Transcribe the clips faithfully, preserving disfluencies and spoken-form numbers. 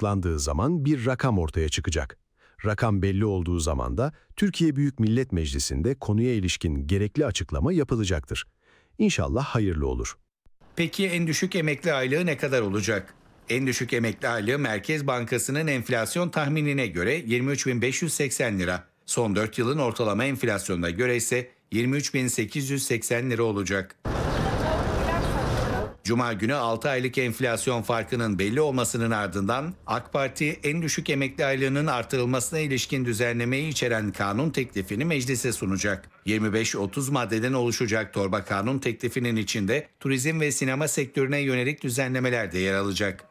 açıklandığı zaman bir rakam ortaya çıkacak. Rakam belli olduğu zaman da Türkiye Büyük Millet Meclisi'nde konuya ilişkin gerekli açıklama yapılacaktır. İnşallah hayırlı olur. Peki en düşük emekli aylığı ne kadar olacak? En düşük emekli aylığı Merkez Bankası'nın enflasyon tahminine göre yirmi üç bin beş yüz seksen lira. Son dört yılın ortalama enflasyonuna göre ise yirmi üç bin sekiz yüz seksen lira olacak. Cuma günü altı aylık enflasyon farkının belli olmasının ardından AK Parti en düşük emekli aylığının artırılmasına ilişkin düzenlemeyi içeren kanun teklifini meclise sunacak. yirmi beş otuz maddeden oluşacak torba kanun teklifinin içinde turizm ve sinema sektörüne yönelik düzenlemeler de yer alacak.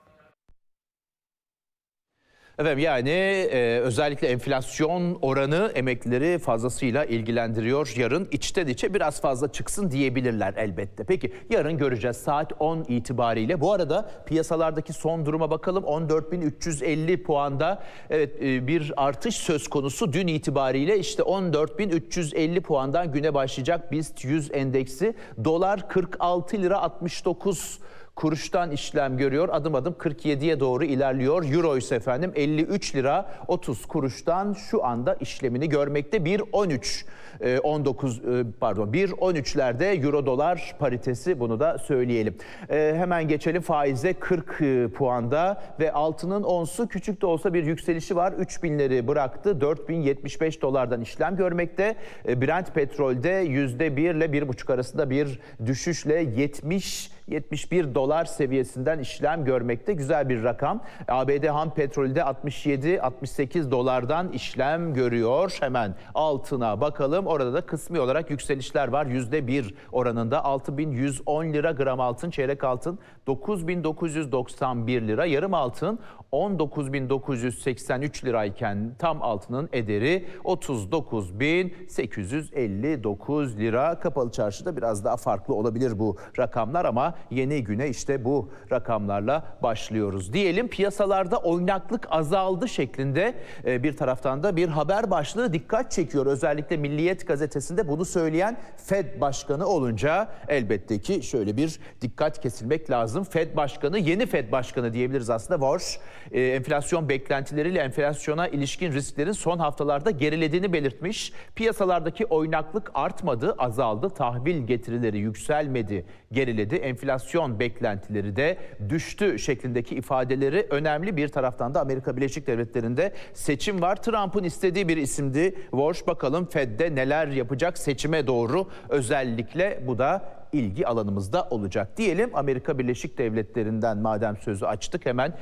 Efendim yani e, özellikle enflasyon oranı emeklileri fazlasıyla ilgilendiriyor. Yarın içten içe biraz fazla çıksın diyebilirler elbette. Peki yarın göreceğiz saat on itibariyle. Bu arada piyasalardaki son duruma bakalım. on dört bin üç yüz elli puanda evet e, bir artış söz konusu. Dün itibariyle işte on dört bin üç yüz elli puandan güne başlayacak BIST yüz endeksi. Dolar kırk altı lira altmış dokuz kuruştan işlem görüyor. Adım adım kırk yediye doğru ilerliyor. Euro ise efendim elli üç lira otuz kuruştan şu anda işlemini görmekte. bir on üç on dokuz pardon bir on üçlerde euro dolar paritesi, bunu da söyleyelim. Hemen geçelim faize. Kırk puanda ve altının onsu küçük de olsa bir yükselişi var. üç binleri bıraktı. dört bin yetmiş beş dolardan işlem görmekte. Brent petrolde yüzde bir ile bir buçuk arasında bir düşüşle yetmiş yetmiş bir dolar seviyesinden işlem görmekte. Güzel bir rakam. A B D ham petrolde altmış yedi altmış sekiz dolardan işlem görüyor. Hemen altına bakalım. Orada da kısmi olarak yükselişler var. yüzde bir oranında altı bin yüz on lira gram altın, çeyrek altın dokuz bin dokuz yüz doksan bir lira, yarım altın on dokuz bin dokuz yüz seksen üç lirayken tam altının ederi otuz dokuz bin sekiz yüz elli dokuz lira. Kapalı çarşıda biraz daha farklı olabilir bu rakamlar ama yeni güne işte bu rakamlarla başlıyoruz. Diyelim piyasalarda oynaklık azaldı şeklinde bir taraftan da bir haber başlığı dikkat çekiyor. Özellikle Milliyet gazetesinde bunu söyleyen Fed Başkanı olunca elbette ki şöyle bir dikkat kesilmek lazım. Fed Başkanı, yeni Fed Başkanı diyebiliriz aslında. Walsh, enflasyon beklentileriyle enflasyona ilişkin risklerin son haftalarda gerilediğini belirtmiş. Piyasalardaki oynaklık artmadı, azaldı. Tahvil getirileri yükselmedi, geriledi. Enflasyon beklentileri de düştü şeklindeki ifadeleri önemli. Bir taraftan da Amerika Birleşik Devletleri'nde seçim var. Trump'ın istediği bir isimdi Walsh. Bakalım Fed'de neler yapacak seçime doğru, özellikle bu da ilgi alanımızda olacak. Diyelim Amerika Birleşik Devletleri'nden madem sözü açtık, hemen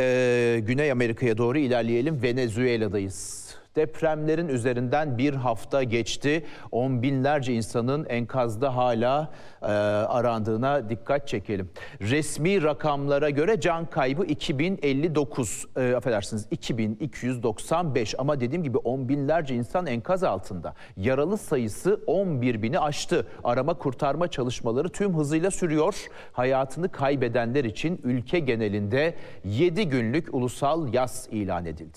e, Güney Amerika'ya doğru ilerleyelim. Venezuela'dayız. Depremlerin üzerinden bir hafta geçti. On binlerce insanın enkazda hala e, arandığına dikkat çekelim. Resmi rakamlara göre can kaybı iki bin elli dokuz, e, affedersiniz iki bin iki yüz doksan beş, ama dediğim gibi on binlerce insan enkaz altında. Yaralı sayısı on bir bini aştı. Arama kurtarma çalışmaları tüm hızıyla sürüyor. Hayatını kaybedenler için ülke genelinde yedi günlük ulusal yas ilan edildi.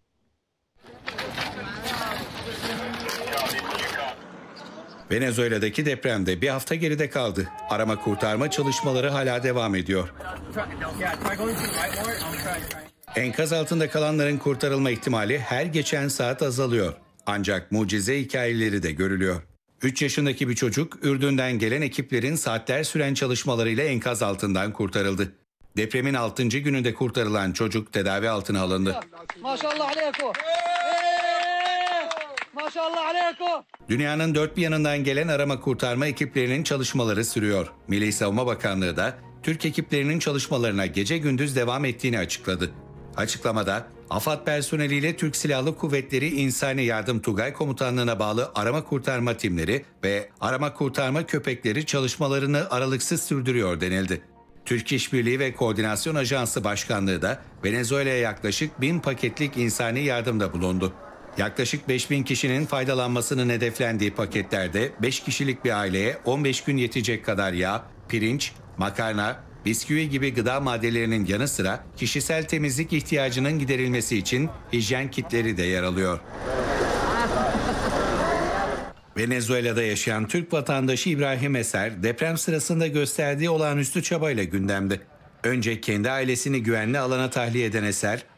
Venezuela'daki depremde bir hafta geride kaldı. Arama kurtarma çalışmaları hala devam ediyor. Enkaz altında kalanların kurtarılma ihtimali her geçen saat azalıyor. Ancak mucize hikayeleri de görülüyor. üç yaşındaki bir çocuk Ürdün'den gelen ekiplerin saatler süren çalışmalarıyla enkaz altından kurtarıldı. Depremin altıncı gününde kurtarılan çocuk tedavi altına alındı. Dünyanın dört bir yanından gelen arama kurtarma ekiplerinin çalışmaları sürüyor. Milli Savunma Bakanlığı da Türk ekiplerinin çalışmalarına gece gündüz devam ettiğini açıkladı. Açıklamada AFAD personeliyle Türk Silahlı Kuvvetleri İnsani Yardım Tugay Komutanlığı'na bağlı arama kurtarma timleri ve arama kurtarma köpekleri çalışmalarını aralıksız sürdürüyor denildi. Türk İşbirliği ve Koordinasyon Ajansı Başkanlığı da Venezuela'ya yaklaşık bin paketlik insani yardımda bulundu. Yaklaşık beş bin kişinin faydalanmasının hedeflendiği paketlerde beş kişilik bir aileye on beş gün yetecek kadar yağ, pirinç, makarna, bisküvi gibi gıda maddelerinin yanı sıra kişisel temizlik ihtiyacının giderilmesi için hijyen kitleri de yer alıyor. Venezuela'da yaşayan Türk vatandaşı İbrahim Eser, deprem sırasında gösterdiği olağanüstü çabayla gündemde. Önce kendi ailesini güvenli alana tahliye eden Eser,